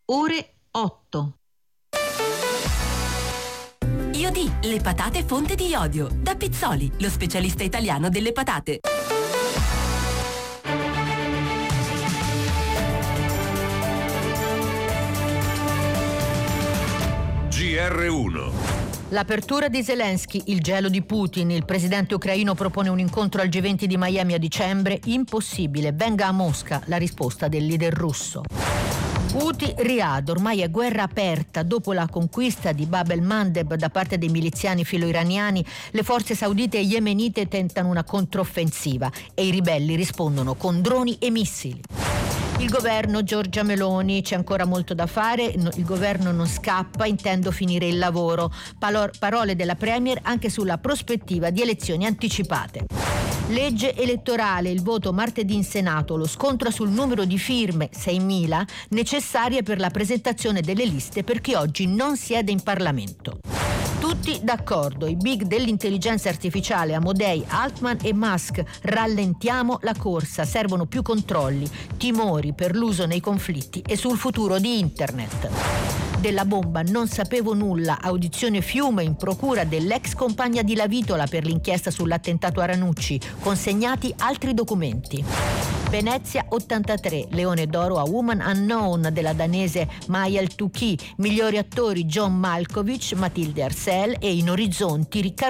ore 8. Iodi, le patate fonte di iodio. Da Pizzoli, lo specialista italiano delle patate. GR1. L'apertura di Zelensky, il gelo di Putin, il presidente ucraino propone un incontro al G20 di Miami a dicembre, impossibile, venga a Mosca, la risposta del leader russo. Houthi, Riyadh, ormai è guerra aperta. Dopo la conquista di Bab el-Mandeb da parte dei miliziani filo-iraniani, le forze saudite e yemenite tentano una controffensiva e i ribelli rispondono con droni e missili. Il governo Giorgia Meloni, c'è ancora molto da fare, il governo non scappa, intendo finire il lavoro. Parole della Premier anche sulla prospettiva di elezioni anticipate. Legge elettorale, il voto martedì in Senato, lo scontro sul numero di firme, 6.000, necessarie per la presentazione delle liste per chi oggi non siede in Parlamento. Tutti d'accordo, i big dell'intelligenza artificiale Amodei, Altman e Musk, rallentiamo la corsa, servono più controlli, timori per l'uso nei conflitti e sul futuro di Internet. Della bomba non sapevo nulla, audizione Fiume in procura dell'ex compagna di Lavitola per l'inchiesta sull'attentato a Ranucci, consegnati altri documenti. Venezia 83, Leone d'Oro a Woman Unknown della danese Maya El Touki, migliori attori John Malkovich, Matilde Arsèle e in Orizzonti Riccardo